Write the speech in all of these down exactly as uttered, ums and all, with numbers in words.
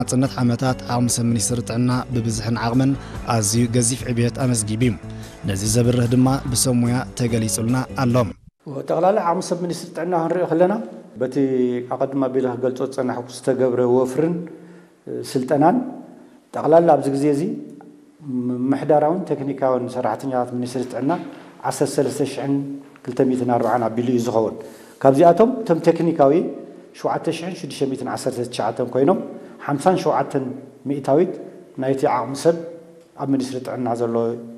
ጽነት ዓመታት ዓምሰ ሚኒስትር ጥዕና ብብዝሕን ዓቕምን ኣዝዩ ገዚፍ ዕብየት ኣመስጊቢም ነዚ ዘብርህ ድማ ብሰሙያ ተገሊጹልና ኣሎም ጠቕላላ ዓምሰ ሚኒስትር ጥዕና ክንሪኦ ከለና በቲ ኣቀድማ ቢልህ ገልጾ ጸናሕ ዝተገብረ ወፍርን ስልጠናን ጠቕላላ ኣብዚ ግዜ እዚ ምሕዳራውን ቴክኒካውን ሰራሕተኛታት ሚኒስትሪ ጥዕና ዓሰርተ ሰለስተ ሽሕ ክልተ ኣርባዓ ኣቢሉ ዝኸውን ካብዚኣቶም ቶም ቴክኒካዊ ሸውዓተ ሽሕ ሽዱሽተ ሚእትን ዓሰርተ ትሽዓተ ኮይኖም ሓምሳ ወሸውዓተ ሚእታዊት ናይቲ ዓቕሚ ሰብ ኣብ ሚኒስትሪ ጥዕና ዘሎ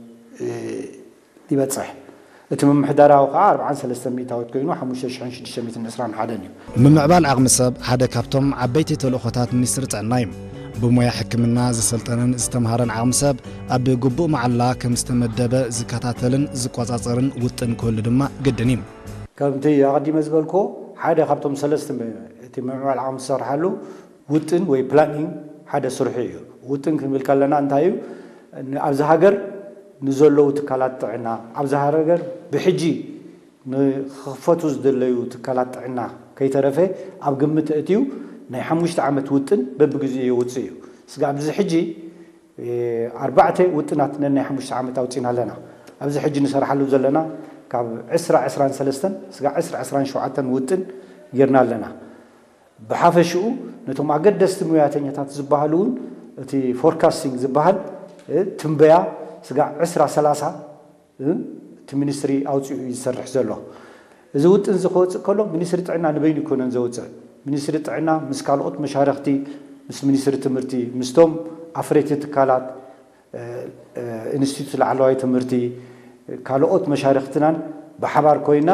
ይበጽሕ እቲ ምምሕዳራዊ ከዓ ኣርባዓ ወሰለስተ ሚእታዊት ኮይኑ ሓሙሽተ ሽሕ ሽዱሽተ ሚእትን ዒስራን ሓደ እዩ ምምዕባል ዓቕሚ ሰብ ሓደ ካብቶም ዓበይቲ ተልእኾታት ሚኒስትሪ ጥዕና እዩ ብሞያ ሕክምና ዝሰልጠነን ዝተምሃረን ዓቕሚ ሰብ ኣብ ግቡእ መዓላ ከም ዝተመደበ ዝከታተልን ዝቆጻጸርን ውጥን ክህሉ ድማ ግድን እዩ ከምቲ ኣቐዲመ ዝበልኮ ሓደ ካብቶም ሰለስተ እቲ ምምዕባል ዓቕሚ ዝሰርሓሉ ውጥን ወይ ፕላኒንግ ሓደ ስርሑ እዩ ውጥን ክንብል ከለና እንታይ እዩ ኣብዚ ሃገር ንዘለዉ ትካላት ጥዕና ኣብዚ ሃገር ብሕጂ ንኽኽፈቱ ዝደለዩ ትካላት ጥዕና ከይተረፈ ኣብ ግምት እትዩ ናይ ሓሙሽተ ዓመት ውጥን በብግዚኡ ይውፅእ እዩ ስጋ ኣብዚ ሕጂ ኣርባዕተ ውጥናት ነናይ ሓሙሽተ ዓመት ኣውፂና ኣለና ኣብዚ ሕጂ ንሰርሓሉ ዘለና ካብ ዕስራ ዕስራን ሰለስተን ስጋ ዕስራ ዕስራን ሸውዓተን ውጥን ጌርና ኣለና ብሓፈሽኡ ነቶም ኣገደስቲ ሙያተኛታት ዝበሃሉ እውን እቲ ፎርካስቲንግ ዝበሃል ትንበያ ስጋ ዕስራ ሰላሳ እቲ ሚኒስትሪ ኣውፂኡ ይሰርሕ ዘሎ እዚ ውጥን ዝኸወፅእ ከሎ ሚኒስትሪ ጥዕና ንበይኑ ይኮነን ዘውፅእ ሚኒስትሪ ጥዕና ምስ ካልኦት መሻርክቲ ምስ ሚኒስትሪ ትምህርቲ ምስቶም ኣፍሬት ትካላት ኢንስቲትዩት ላዕለዋይ ትምህርቲ ካልኦት መሻርክትናን ብሓባር ኮይና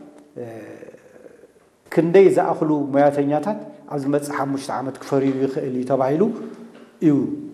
ክንደይ ዝኣኽሉ ሙያተኛታት ኣብ ዝመጽእ ሓሙሽተ ዓመት ክፈርዩ ይኽእል እዩ ተባሂሉ እዩ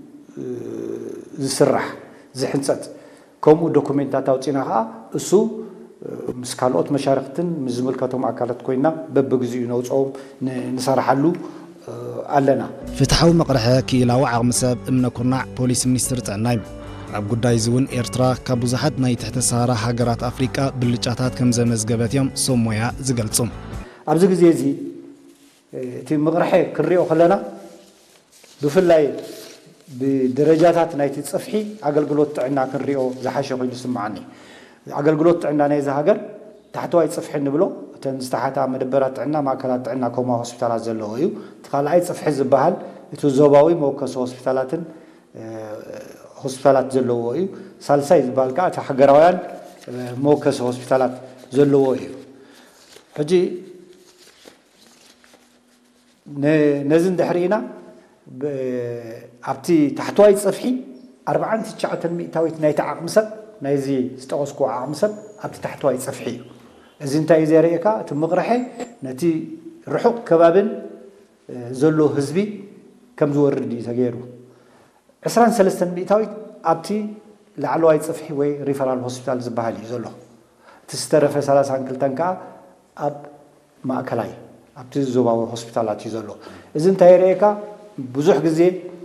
ዝስራሕ ዝሕንጸት ከምኡ ዶኩሜንታት ኣውፂና ከዓ እሱ ምስ ካልኦት መሻርክትን ምስ ዝምልከቶም ኣካላት ኮይና በብግዚኡ ነውፅኦም ንሰርሓሉ ኣለና ፍትሓዊ መቕርሐ ክኢላዊ ዓቕሚ ሰብ እምነ ኩርናዕ ፖሊስ ሚኒስትሪ ጥዕና እዩ ኣብ ጉዳይ እዚ እውን ኤርትራ ካብ ብዙሓት ናይ ትሕተ ሰሃራ ሃገራት ኣፍሪቃ ብልጫታት ከም ዘመዝገበት እዮም ሶሞያ ዝገልጹ ኣብዚ ግዜ እዚ እቲ መቕርሐ ክንሪኦ ከለና ብፍላይ ብደረጃታት ናይቲ ጽፍሒ ኣገልግሎት ጥዕና ክንሪኦ ዝሓሸ ኮይኑ ይስምዓኒ ኣገልግሎት ጥዕና ናይዚ ሃገር ታሕተዋይ ጽፍሒ ንብሎ እተን ዝተሓታ መደበራት ጥዕና ማእከላት ጥዕና ከምኡ ሆስፒታላት ዘለዎ እዩ እቲ ካልኣይ ጽፍሒ ዝበሃል እቲ ዞባዊ መወከሲ ሆስፒታላትን ሆስፒታላት ዘለዎ እዩ ሳልሳይ ዝበሃል ከዓ እቲ ሃገራውያን መወከሲ ሆስፒታላት ዘለዎ እዩ ሕጂ ነዚ እንድሕሪኢና ኣብቲ ታሕተዋይ ጽፍሒ ኣርባዓን ትሽዓተን ሚእታዊት ናይቲ ዓቕሚ ሰብ ናይዚ ዝጠቐስኩ ዓቕሚ ሰብ ኣብቲ ታሕተዋይ ጽፍሒ እዩ እዚ እንታይ እዩ ዘርእየካ እቲ መቕርሐ ነቲ ርሑቕ ከባብን ዘሎ ህዝቢ ከም ዝወርድ እዩ ተገይሩ ዕስራን ሰለስተን ሚእታዊት ኣብቲ ላዕለዋይ ጽፍሒ ወይ ሪፈራል ሆስፒታል ዝበሃል እዩ ዘሎ እቲ ዝተረፈ ሰላሳን ክልተን ከዓ ኣብ ማእከላይ ኣብቲ ዞባዊ ሆስፒታላት እዩ ዘሎ እዚ እንታይ የርእየካ ብዙሕ ግዜ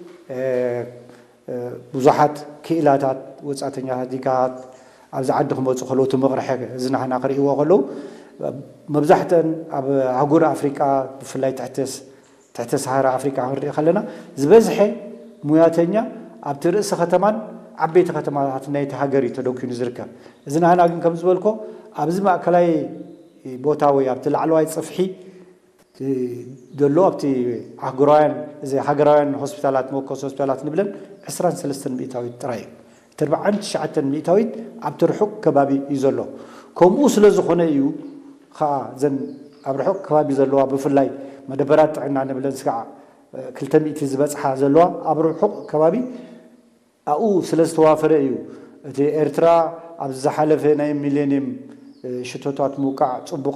ብዙሓት ክኢላታት ወጻእተኛታት ዲካት ኣብዚ ዓዲ ክመፁ ከለዉ እቲ መቕርሐ እዚ ናሕና ክርእይዎ ከለዉ መብዛሕትአን ኣብ ሃገር ኣፍሪቃ ብፍላይ ትሕተ ሰሃራ ኣፍሪቃ ክንሪኢ ከለና ዝበዝሐ ሙያተኛ ኣብቲ ርእሲ ከተማን ዓበይቲ ከተማታት ናይቲ ሃገር እዩ ተደኪኑ ዝርከብ እዚ ናሕና ግን ከም ዝበልኮ ኣብዚ ማእከላይ ቦታ ወይ ኣብቲ ላዕለዋይ ጽፍሒ ዘሎ ኣብቲ ሃገራውያን እዚ ሃገራውያን ሆስፒታላት መወከሲ ሆስፒታላት ንብለን ዕስራን ሰለስተን ሚእታዊት ጥራይ እዩ እቲ ኣርባዓን ትሽዓተን ሚእታዊት ኣብቲ ርሑቕ ከባቢ እዩ ዘሎ ከምኡ ስለ ዝኾነ እዩ ከዓ ዘን ኣብ ርሑቕ ከባቢ ዘለዋ ብፍላይ መደበራት ጥዕና ንብለን ስጋዕ ክልተ ሚእቲ ዝበፅሓ ዘለዋ ኣብ ርሑቕ ከባቢ ኣብኡ ስለ ዝተዋፈረ እዩ እቲ ኤርትራ ኣብ ዝሓለፈ ናይ ሚሌኒየም ሽቶታት ምውቃዕ ፅቡቕ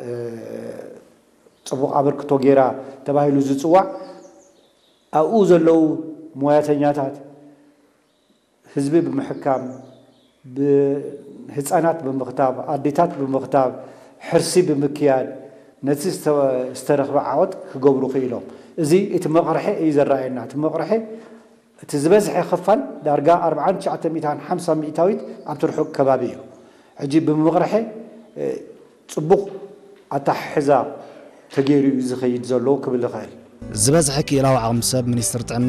ጽቡቕ ኣበርክቶ ጌራ ተባሂሉ ዝጽዋዕ ኣብኡ ዘለው ሙያተኛታት ህዝቢ ብምሕካም ብህፃናት ብምኽታብ ኣዴታት ብምኽታብ ሕርሲ ብምክያድ ነቲ ዝተረኽበ ዓወት ክገብሩ ክኢሎም እዚ እቲ መቕርሐ እዩ ዘረኣየና እቲ መቕርሐ እቲ ዝበዝሐ ክፋል ዳርጋ ኣርባዓን ትሽዓተን ሚእታን ሓምሳ ሚእታዊት ኣብቲ ርሑቕ ከባቢ እዩ ሕጂ ብምቕርሐ ጽቡቕ ኣታሕዛ ተገይሩ ዝኸይድ ዘሎ ክብል ይኽእል ዝበዝሐ ክኢላዊ ዓቕሚ ሰብ ሚኒስትሪ ጥዕና